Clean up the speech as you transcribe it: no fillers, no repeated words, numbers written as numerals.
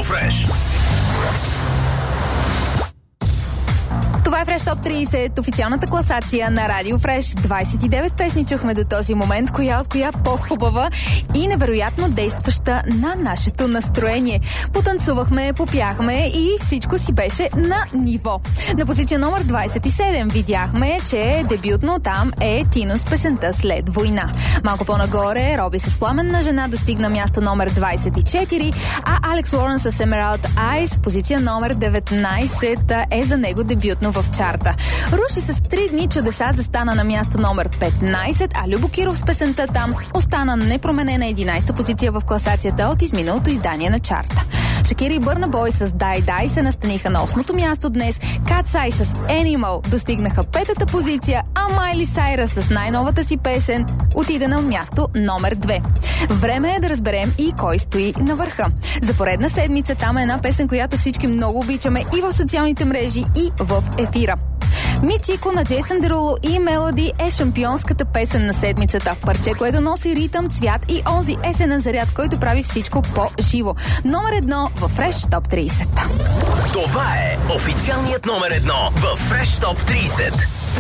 Фреш. Това е Фреш Топ 30, официалната класация на Радио Фреш. 29 песни чухме до този момент, коя от коя по-хубава и невероятно действаща на нашето настроение. Потанцувахме, попяхме и всичко си беше на ниво. На позиция номер 27 видяхме, че дебютно там е Тино с песента След война. Малко по-нагоре Роби с Пламенна жена достигна място номер 24, а Алекс Уорън с Emerald Eyes, позиция номер 19 е за него дебютно в чарта. Руши с 3 дни чудеса застана на място номер 15, а Любо Киров с песента там остана непроменена 11-та позиция в класацията от изминалото издание на чарта. Шакира и Бърна Бой с Дай Дай се настаниха на 8-то място днес, Катсай с Animal достигнаха 5-та позиция, а Майли Сайръс с най-новата си песен отиде на място номер 2. Време е да разберем и кой стои на върха. За поредна седмица там е една песен, която всички много обичаме и в социалните мрежи, и в ефира. Мичико на Джейсън Деруло и Мелоди е шампионската песен на седмицата. Парче, което носи ритъм, цвят и онзи есенен заряд, който прави всичко по-живо. Номер 1 в Фреш Топ 30. Това е официалният номер 1 в Фреш Топ 30.